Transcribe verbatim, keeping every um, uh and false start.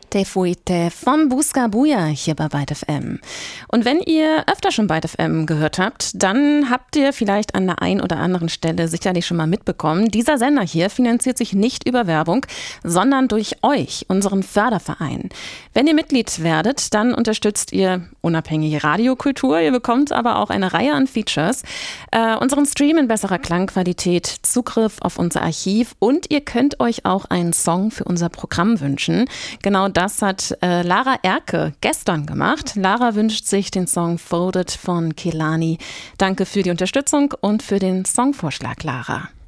Te Fuite von Buska Buja hier bei Byte F M. Und wenn ihr öfter schon Byte F M gehört habt, dann habt ihr vielleicht an der einen oder anderen Stelle sicherlich schon mal mitbekommen, dieser Sender hier finanziert sich nicht über Werbung, sondern durch euch, unseren Förderverein. Wenn ihr Mitglied werdet, dann unterstützt ihr unabhängige Radiokultur, ihr bekommt aber auch eine Reihe an Features, äh, unseren Stream in besserer Klangqualität, Zugriff auf unser Archiv und ihr könnt euch auch einen Song für unser Programm wünschen. Genau das hat äh, Lara Erke gestern gemacht. Lara wünscht sich den Song Folded von Kehlani. Danke für die Unterstützung und für den Songvorschlag, Lara.